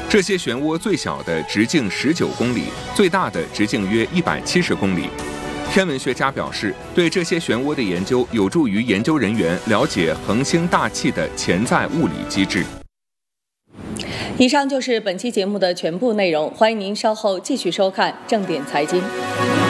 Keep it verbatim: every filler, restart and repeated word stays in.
这些漩涡最小的直径十九公里，最大的直径约一百七十公里。天文学家表示，对这些漩涡的研究有助于研究人员了解恒星大气的潜在物理机制。 以上就是本期节目的全部内容，欢迎您稍后继续收看正点财经。